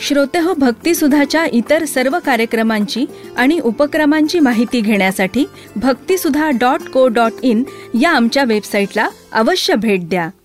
श्रोतेहो, भक्तिसुधाच्या इतर सर्व कार्यक्रमांची आणि उपक्रमांची माहिती घेण्यासाठी भक्तिसुधा.co.in या आमच्या वेबसाईटला अवश्य भेट द्या.